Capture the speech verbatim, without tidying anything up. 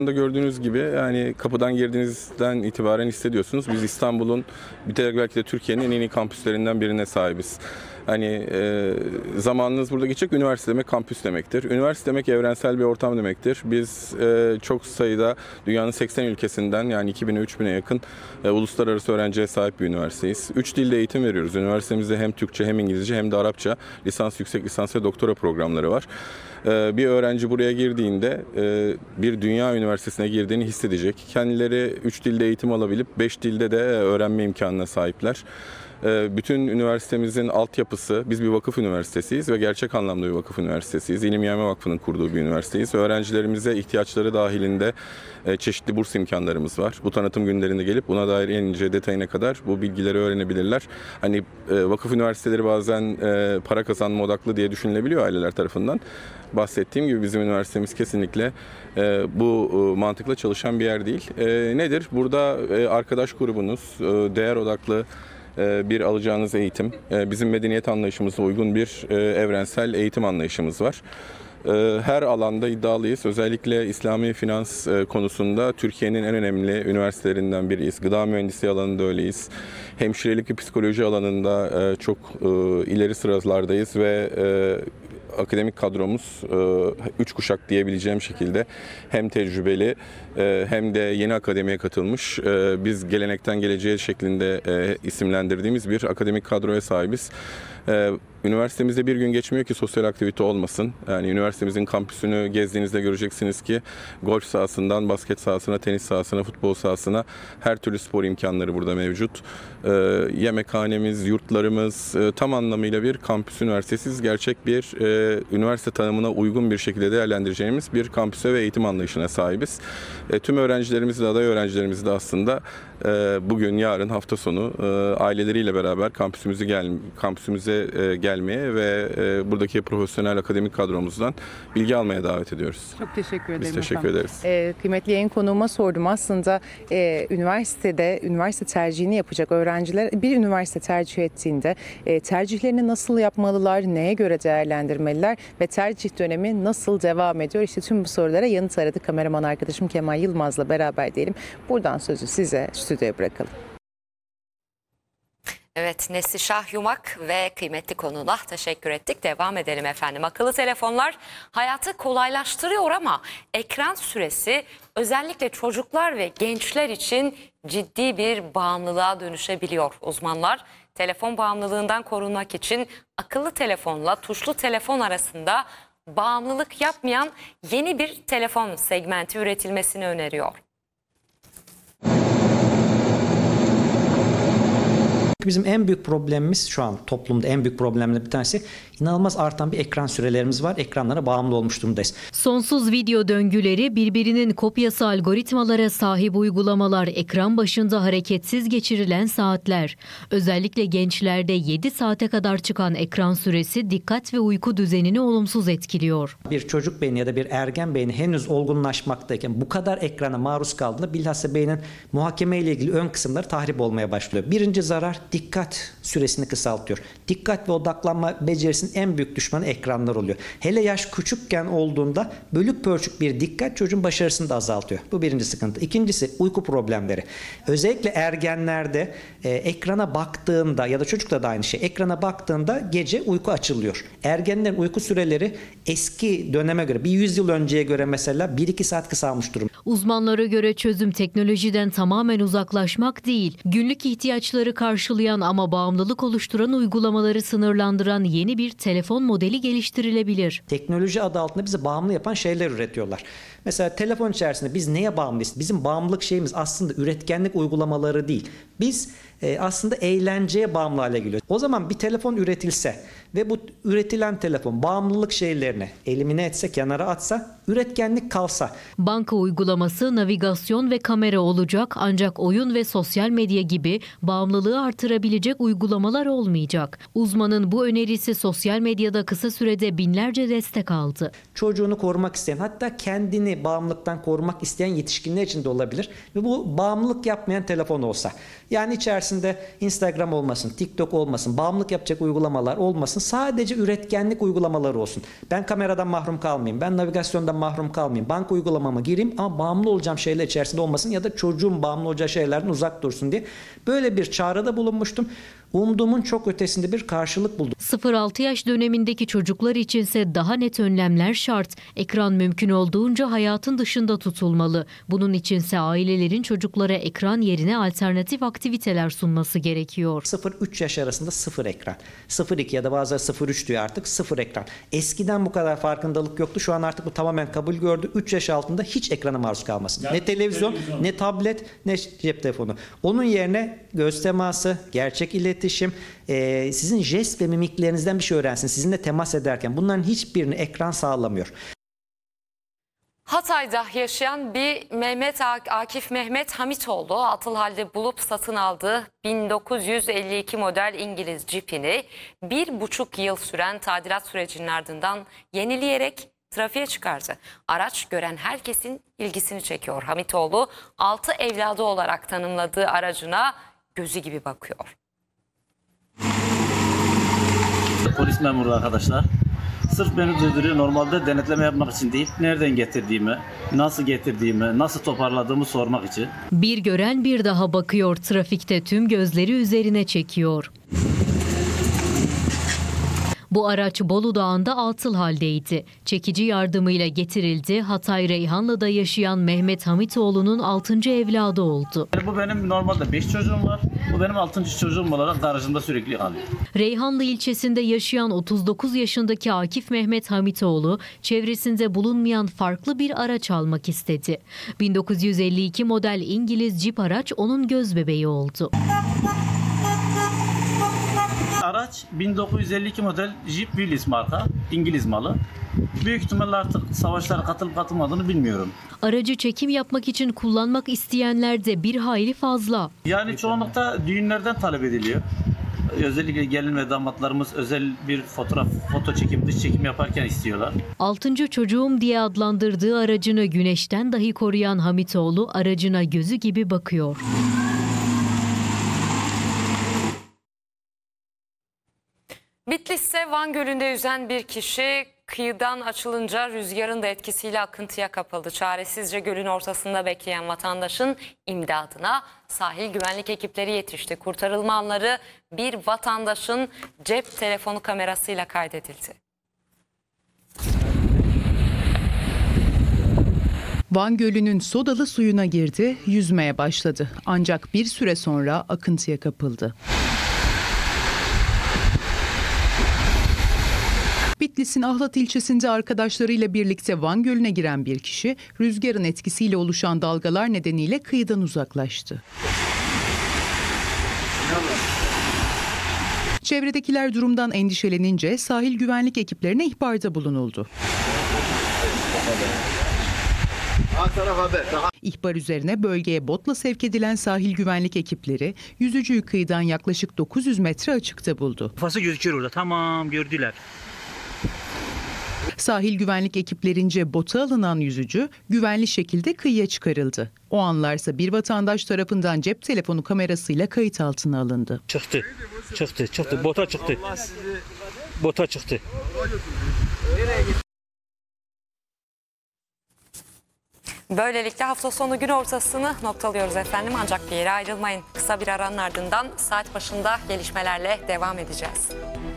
da gördüğünüz gibi yani kapıdan girdiğinizden itibaren hissediyorsunuz. Biz İstanbul'un bir de belki de Türkiye'nin en iyi kampüslerinden birine sahibiz. Hani e, zamanınız burada geçecek. Üniversite demek kampüs demektir. Üniversite demek evrensel bir ortam demektir. Biz e, çok sayıda dünyanın seksen ülkesinden yani iki bine üç bine yakın e, uluslararası öğrenciye sahip bir üniversiteyiz. Üç dilde eğitim veriyoruz. Üniversitemizde hem Türkçe hem İngilizce hem de Arapça lisans, yüksek lisans ve doktora programları var. E, bir öğrenci buraya girdiğinde e, bir dünya üniversitesine girdiğini hissedecek. Kendileri üç dilde eğitim alabilip beş dilde de öğrenme imkanına sahipler. Bütün üniversitemizin altyapısı, biz bir vakıf üniversitesiyiz ve gerçek anlamda bir vakıf üniversitesiyiz. İlim Yayma Vakfı'nın kurduğu bir üniversiteyiz. Öğrencilerimize ihtiyaçları dahilinde çeşitli burs imkanlarımız var. Bu tanıtım günlerinde gelip buna dair en ince detayına kadar bu bilgileri öğrenebilirler. Hani vakıf üniversiteleri bazen para kazanma odaklı diye düşünülebiliyor aileler tarafından. Bahsettiğim gibi bizim üniversitemiz kesinlikle bu mantıkla çalışan bir yer değil. Nedir? Burada arkadaş grubunuz, değer odaklı bir alacağınız eğitim, bizim medeniyet anlayışımıza uygun bir evrensel eğitim anlayışımız var. Her alanda iddialıyız. Özellikle İslami finans konusunda Türkiye'nin en önemli üniversitelerinden biriyiz. Gıda mühendisliği alanında öyleyiz. Hemşirelik ve psikoloji alanında çok ileri sıralardayız ve akademik kadromuz üç kuşak diyebileceğim şekilde hem tecrübeli hem de yeni akademiye katılmış, biz gelenekten geleceğe şeklinde isimlendirdiğimiz bir akademik kadroya sahibiz. Üniversitemizde bir gün geçmiyor ki sosyal aktivite olmasın. Yani üniversitemizin kampüsünü gezdiğinizde göreceksiniz ki golf sahasından basket sahasına, tenis sahasına, futbol sahasına her türlü spor imkanları burada mevcut. Yemekhanemiz, yurtlarımız tam anlamıyla bir kampüs üniversitesiz, gerçek bir üniversite tanımına uygun bir şekilde değerlendireceğimiz bir kampüse ve eğitim anlayışına sahibiz. Tüm öğrencilerimizi de aday öğrencilerimizi de aslında bugün, yarın, hafta sonu aileleriyle beraber kampüsümüzü gel kampüsümüze gelmeye ve buradaki profesyonel akademik kadromuzdan bilgi almaya davet ediyoruz. Çok teşekkür ederim. Biz teşekkür efendim. ederiz. Ee, kıymetli yayın konuğuma sordum. Aslında e, üniversitede üniversite tercihini yapacak öğrenciler bir üniversite tercih ettiğinde e, tercihlerini nasıl yapmalılar, neye göre değerlendirmeliler ve tercih dönemi nasıl devam ediyor? İşte tüm bu sorulara yanıt aradı kameraman arkadaşım Kemal Yılmaz'la beraber diyelim. Buradan sözü size stüdyoya bırakalım. Evet, Neslişah Yumak ve kıymetli konuğuna teşekkür ettik. Devam edelim efendim. Akıllı telefonlar hayatı kolaylaştırıyor ama ekran süresi özellikle çocuklar ve gençler için ciddi bir bağımlılığa dönüşebiliyor. Uzmanlar telefon bağımlılığından korunmak için akıllı telefonla tuşlu telefon arasında bağımlılık yapmayan yeni bir telefon segmenti üretilmesini öneriyor. Bizim en büyük problemimiz şu an toplumda en büyük problemlerden bir tanesi inanılmaz artan bir ekran sürelerimiz var. Ekranlara bağımlı olmuş durumdayız. Sonsuz video döngüleri, birbirinin kopyası algoritmalara sahip uygulamalar, ekran başında hareketsiz geçirilen saatler. Özellikle gençlerde yedi saate kadar çıkan ekran süresi dikkat ve uyku düzenini olumsuz etkiliyor. Bir çocuk beyni ya da bir ergen beyni henüz olgunlaşmaktayken bu kadar ekrana maruz kaldığında bilhassa beynin muhakeme ile ilgili ön kısımları tahrip olmaya başlıyor. Birinci zarar dikkat süresini kısaltıyor. Dikkat ve odaklanma becerisinin en büyük düşmanı ekranlar oluyor. Hele yaş küçükken olduğunda bölük pörçük bir dikkat çocuğun başarısını da azaltıyor. Bu birinci sıkıntı. İkincisi uyku problemleri. Özellikle ergenlerde e, ekrana baktığında ya da çocukta da aynı şey. Ekrana baktığında gece uyku açılıyor. Ergenlerin uyku süreleri eski döneme göre bir yüz yıl önceye göre mesela bir iki saat kısalmış durumda. Uzmanlara göre çözüm teknolojiden tamamen uzaklaşmak değil, günlük ihtiyaçları karşılayan ama bağımlılık oluşturan uygulamaları sınırlandıran yeni bir telefon modeli geliştirilebilir. Teknoloji adı altında bizi bağımlı yapan şeyler üretiyorlar. Mesela telefon içerisinde biz neye bağımlıyız? Bizim bağımlılık şeyimiz aslında üretkenlik uygulamaları değil. Biz e, aslında eğlenceye bağımlı hale geliyoruz. O zaman bir telefon üretilse ve bu üretilen telefon bağımlılık şeylerini elimine etse, kenara atsa, üretkenlik kalsa. Banka uygulaması, navigasyon ve kamera olacak ancak oyun ve sosyal medya gibi bağımlılığı artırabilecek uygulamalar olmayacak. Uzmanın bu önerisi sosyal medyada kısa sürede binlerce destek aldı. Çocuğunu korumak isteyen, hatta kendini bağımlılıktan korumak isteyen yetişkinler için de olabilir ve bu bağımlılık yapmayan telefon olsa. Yani içerisinde Instagram olmasın, TikTok olmasın, bağımlılık yapacak uygulamalar olmasın, sadece üretkenlik uygulamaları olsun. Ben kameradan mahrum kalmayayım, ben navigasyondan mahrum kalmayayım. Banka uygulamama gireyim ama bağımlı olacağım şeyler içerisinde olmasın ya da çocuğum bağımlı olacağı şeylerden uzak dursun diye böyle bir çağrıda bulunmuştum. Umduğumun çok ötesinde bir karşılık buldum. sıfır altı yaş dönemindeki çocuklar içinse daha net önlemler şart. Ekran mümkün olduğunca hayatın dışında tutulmalı. Bunun içinse ailelerin çocuklara ekran yerine alternatif aktiviteler sunması gerekiyor. sıfır üç yaş arasında sıfır ekran. sıfır iki ya da bazıları sıfır üç diyor artık, sıfır ekran. Eskiden bu kadar farkındalık yoktu. Şu an artık bu tamamen kabul gördü. üç yaş altında hiç ekrana maruz kalmasın. Ne televizyon, ne tablet, ne cep telefonu. Onun yerine göz teması, gerçek iletişim, e, sizin jest ve mimiklerinizden bir şey öğrensin. Sizinle temas ederken bunların hiçbirini ekran sağlamıyor. Hatay'da yaşayan bir Mehmet Akif Mehmet Hamitoğlu atıl halde bulup satın aldığı bin dokuz yüz elli iki model İngiliz Jeep'ini bir buçuk yıl süren tadilat sürecinin ardından yenileyerek trafiğe çıkardı. Araç gören herkesin ilgisini çekiyor. Hamitoğlu altı evladı olarak tanımladığı aracına gözü gibi bakıyor. Polis memuru arkadaşlar. Sırf beni durduruyor. Normalde denetleme yapmak için değil, nereden getirdiğimi, nasıl getirdiğimi, nasıl toparladığımı sormak için. Bir gören bir daha bakıyor. Trafikte tüm gözleri üzerine çekiyor. Bu araç Bolu Dağı'nda atıl haldeydi. Çekici yardımıyla getirildi. Hatay Reyhanlı'da yaşayan Mehmet Hamitoğlu'nun altıncı evladı oldu. Yani bu benim normalde beş çocuğum var. Bu benim altıncı çocuğum olarak garajımda sürekli kalıyor. Reyhanlı ilçesinde yaşayan otuz dokuz yaşındaki Akif Mehmet Hamitoğlu çevresinde bulunmayan farklı bir araç almak istedi. bin dokuz yüz elli iki model İngiliz Jeep araç onun göz bebeği oldu. Araç bin dokuz yüz elli iki model Jeep Willys marka, İngiliz malı. Büyük ihtimalle artık savaşlara katılıp katılmadığını bilmiyorum. Aracı çekim yapmak için kullanmak isteyenler de bir hayli fazla. Yani çoğunlukta düğünlerden talep ediliyor. Özellikle gelin ve damatlarımız özel bir fotoğraf, foto çekim, dış çekim yaparken istiyorlar. Altıncı çocuğum diye adlandırdığı aracını güneşten dahi koruyan Hamitoğlu aracına gözü gibi bakıyor. Bitlis'te Van Gölü'nde yüzen bir kişi kıyıdan açılınca rüzgarın da etkisiyle akıntıya kapıldı. Çaresizce gölün ortasında bekleyen vatandaşın imdadına sahil güvenlik ekipleri yetişti. Kurtarılma anları bir vatandaşın cep telefonu kamerasıyla kaydedildi. Van Gölü'nün sodalı suyuna girdi, yüzmeye başladı. Ancak bir süre sonra akıntıya kapıldı. Bitlis'in Ahlat ilçesinde arkadaşlarıyla birlikte Van Gölü'ne giren bir kişi, rüzgarın etkisiyle oluşan dalgalar nedeniyle kıyıdan uzaklaştı. Çevredekiler durumdan endişelenince sahil güvenlik ekiplerine ihbarda bulunuldu. İhbar üzerine bölgeye botla sevk edilen sahil güvenlik ekipleri yüzücüyü kıyıdan yaklaşık dokuz yüz metre açıkta buldu. Kafası gözüküyor orada. Tamam, gördüler. Sahil güvenlik ekiplerince bota alınan yüzücü güvenli şekilde kıyıya çıkarıldı. O anlarsa bir vatandaş tarafından cep telefonu kamerasıyla kayıt altına alındı. Çıktı. Çıktı. Çıktı. Bota çıktı. Bota çıktı. Böylelikle hafta sonu gün ortasını noktalıyoruz efendim. Ancak bir yere ayrılmayın. Kısa bir aranın ardından saat başında gelişmelerle devam edeceğiz.